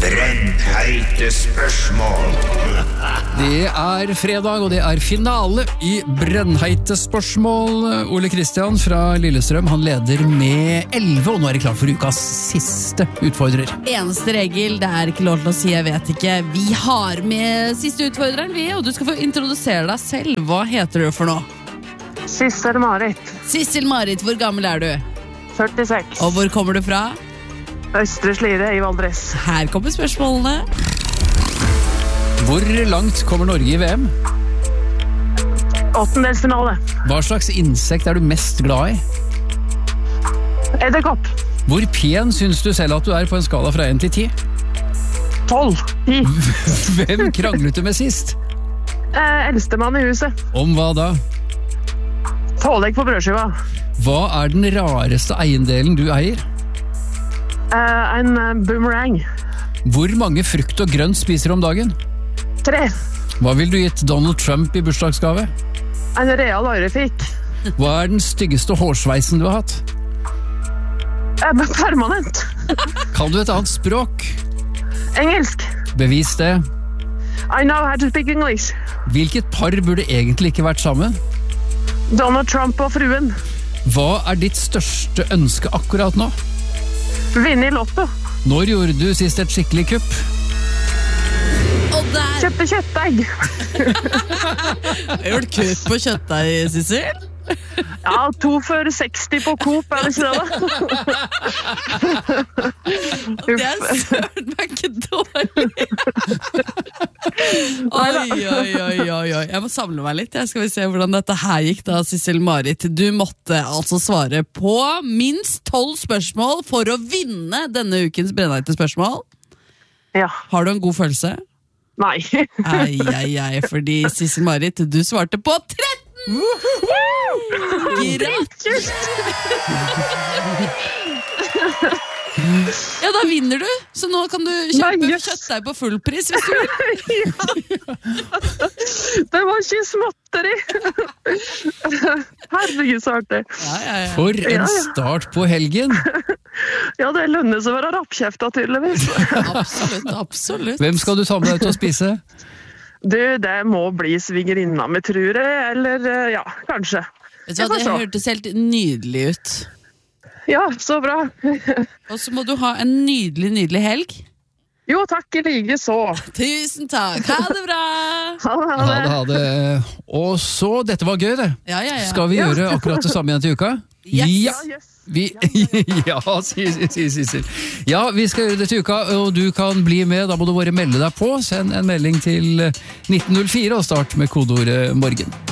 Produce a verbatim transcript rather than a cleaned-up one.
Brennheite spørsmål. Det er fredag, og det er finale i Brennheite spørsmål. Ole Kristian fra Lillestrøm, han leder med elleve, og nå er det klart for ukas siste utfordrer. Eneste regel, det er ikke lov til å si jeg vet ikke. Vi har med siste utfordreren, vi, og du skal få introdusere deg selv. Hva heter du for noe? Sissel Marit. Sissel Marit, hvor gammel er du? førtiseks. Og hvor kommer du fra? Østre Slidre i Valdres. Her kommer spørsmålene. Hvor langt kommer Norge i V M? Åttendelsfinale. Hva slags insekt er du mest glad i? Edderkopp. Hvor pen syns du selv at du er på en skala fra én til ti? tolv. ti. Hvem kranglet du med sist? Eh, Eldstemann i huset. Om hva da? Pålegg på brødskiva. Hva er den rareste eiendelen du eier? Eh, en eh, boomerang. Hvor mange frukt og grønt spiser du om dagen? Tre. Hva vil du gitt Donald Trump i bursdagsgave? En real ørefik. Hva er den styggeste hårsveisen du har hatt? Eh, permanent. Kan du et annet språk? Engelsk. Bevis det. I know how to speak English. Hvilket par burde egentlig ikke vært sammen? Donald Trump og fruen. Hva er ditt største ønske akkurat nå? Vinne i lotto. Når gjorde du sist et skikkelig kupp? Og der Kjøpte kjøttdeig. har du gjort kutt på kjøttdeig, Sissel. Ja, to for seksti på Coop, er det ikke det? Det er søren meg ikke dårlig. Oi, oi, oi, oi, oi. Jeg må samle meg litt. Jeg skal vi se hvordan dette her gikk da, Sissel Marit. Du måtte altså svare på minst tolv spørsmål for å vinne denne ukens Brennheite spørsmål. Ja. Har du en god følelse? Nei. Ei, ei, ei, fordi Sissel Marit, du svarte på tretten! Greit! Ja, da vinner du. Så nå kan du kjøpe Nei, yes. kjøttdeig på fullpris hvis du vil. Det var ikke småtteri. Herregud, så artig. Ja, ja, ja. For en Ja, ja. start på helgen! Ja, det lønner seg å være rappkjefta, tydeligvis. Absolutt, absolutt. Hvem skal du ta med deg til å spise? Du, det må bli svigerinna mi, tror jeg. Eller, eh, ja, kanskje. Vet du hva, det hørtes helt nydelig ut. Ja, så bra. Og så må du ha en nydelig, nydelig helg. Jo, takk i like så. Tusen takk, ha det bra. Ha det, ha Ha det. det, ha det. Og så, dette var gøy det. Ja, ja, ja. Skal vi gjøre akkurat det samme igjen til uka? Yes. Ja, Ja, yes. vi, ja, sier si, si, si. Ja, vi skal gjøre det til uka, og du kan bli med. Da må du bare melde deg på. Send en melding til nitten null fire og start med kodeordet morgen.